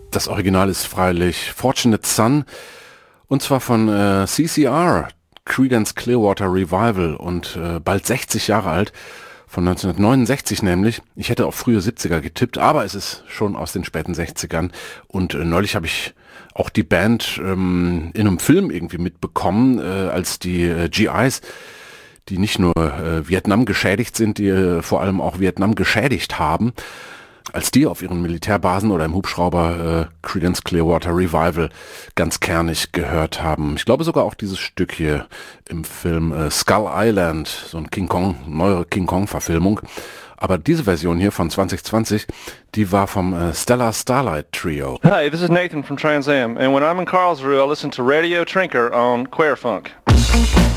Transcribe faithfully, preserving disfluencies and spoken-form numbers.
Das Original ist freilich Fortunate Son, und zwar von äh, C C R, Creedence Clearwater Revival, und äh, bald sechzig Jahre alt, von neunzehnhundertneunundsechzig nämlich. Ich hätte auf frühe siebziger getippt, aber es ist schon aus den späten sechzigern, und äh, neulich habe ich auch die Band ähm, in einem Film irgendwie mitbekommen, äh, als die äh, G Is, die nicht nur äh, Vietnam geschädigt sind, die äh, vor allem auch Vietnam geschädigt haben, als die auf ihren Militärbasen oder im Hubschrauber äh, Creedence Clearwater Revival ganz kernig gehört haben. Ich glaube sogar auch dieses Stück hier im Film äh, Skull Island, so ein King Kong, neuere King Kong-Verfilmung. Aber diese Version hier von zwanzig zwanzig, die war vom äh, Stellar Starlight Trio. Hi, this is Nathan from Trans Am, and when I'm in Karlsruhe, I listen to Radio Trinker on Queerfunk.